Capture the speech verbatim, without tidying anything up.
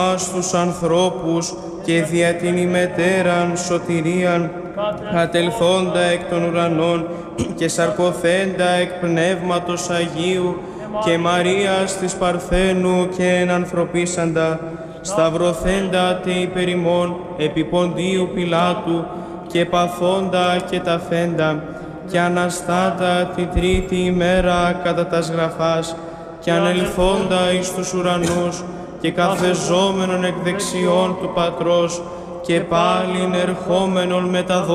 στους ανθρώπους και δια την ημετέραν σωτηρίαν ατελθόντα εκ των ουρανών και σαρκωθέντα εκ Πνεύματος Αγίου και Μαρίας της Παρθένου και ενανθρωπίσαντα σταυρωθέντα τε υπερ ημών επί Ποντίου Πιλάτου και παθόντα και ταφέντα και αναστάτα τη τρίτη ημέρα κατά τας γραφάς και ανελθόντα εις τους ουρανούς και καθεζόμενον εκ δεξιών του Πατρός και πάλιν ερχόμενον με τα